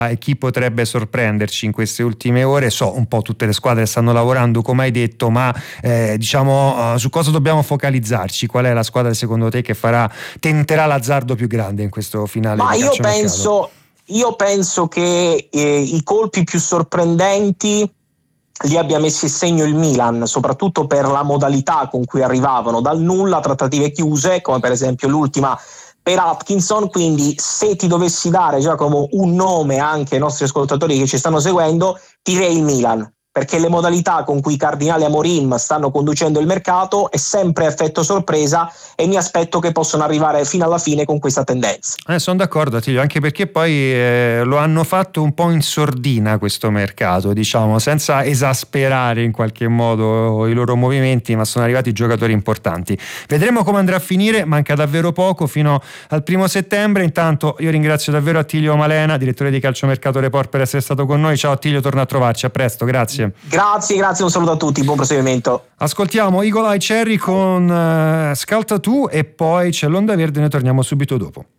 e chi potrebbe sorprenderci in queste ultime ore. So un po' tutte le squadre stanno lavorando come hai detto, ma su cosa dobbiamo focalizzarci? Qual è la squadra secondo te che tenterà l'azzardo più grande in questo finale Ma di calciomercato? io penso che i colpi più sorprendenti li abbia messi in segno il Milan, soprattutto per la modalità con cui arrivavano dal nulla, trattative chiuse, come per esempio l'ultima per Atkinson. Quindi se ti dovessi dare, Giacomo, un nome anche ai nostri ascoltatori che ci stanno seguendo, direi il Milan, perché le modalità con cui Cardinale e Amorim stanno conducendo il mercato è sempre effetto sorpresa e mi aspetto che possano arrivare fino alla fine con questa tendenza. Sono d'accordo, Attilio, anche perché poi lo hanno fatto un po' in sordina questo mercato, diciamo, senza esasperare in qualche modo i loro movimenti, ma sono arrivati giocatori importanti. Vedremo come andrà a finire, manca davvero poco fino al 1 settembre. Intanto io ringrazio davvero Attilio Malena, direttore di Calciomercato Report, per essere stato con noi. Ciao Attilio, torna a trovarci, a presto, grazie. Grazie, un saluto a tutti, buon proseguimento. Ascoltiamo Eagle Eye Cherry con Scalta Tu e poi c'è l'Onda Verde, noi torniamo subito dopo.